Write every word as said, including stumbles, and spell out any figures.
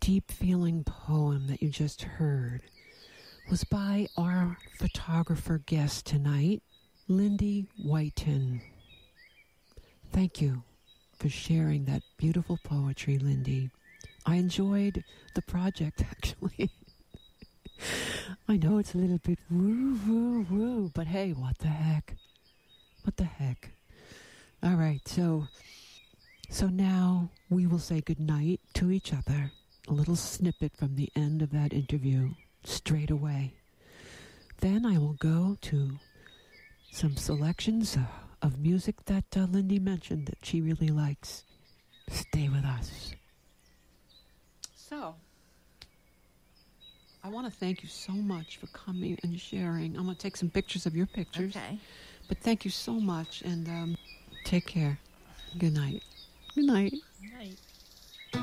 deep-feeling poem that you just heard was by our photographer guest tonight, Lindy Whiten. Thank you for sharing that beautiful poetry, Lindy. I enjoyed the project, actually. I know it's a little bit woo, woo, woo, but hey, what the heck? What the heck? All right, so so now we will say goodnight to each other. A little snippet from the end of that interview, straight away. Then I will go to some selections uh, of music that uh, Lindy mentioned that she really likes. Stay with us. So, I want to thank you so much for coming and sharing. I'm going to take some pictures of your pictures. Okay. But thank you so much, and um, take care. Good night. Good night. Good night.